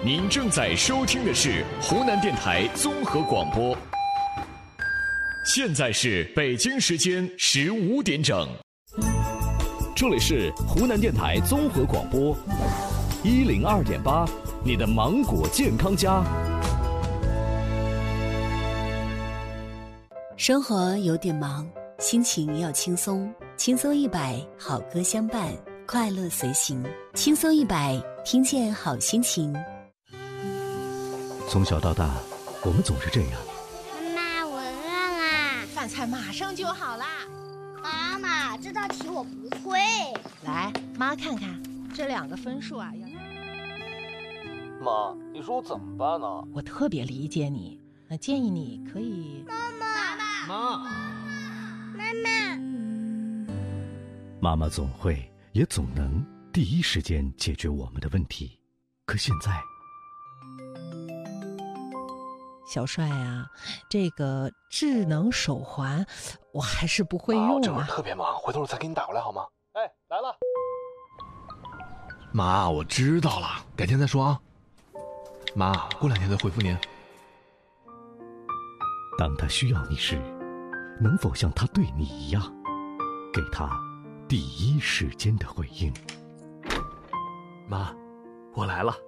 您正在收听的是湖南电台综合广播。现在是北京时间15点整， 这里是湖南电台综合广播102.8，你的芒果健康家。 生活有点忙，心情要轻松，轻松100，好歌相伴，快乐随行。轻松100，听见好心情。 从小到大，我们总是这样。 妈妈，我饿啦！ 饭菜马上就好啦。 妈妈，这道题我不会。 来，妈看看，这2个分数啊要…… 妈，你说我怎么办呢？ 我特别理解你，那建议你可以…… 妈， 妈妈总会也总能第一时间解决我们的问题，可现在小帅啊，这个智能手环我还是不会用啊。 这会儿特别忙，回头我再给你打过来好吗？哎，来了。妈，我知道了，改天再说啊。妈，过2天再回复您。 当他需要你时，能否像他对你一样，给他第一时间的回应？ 妈，我来了。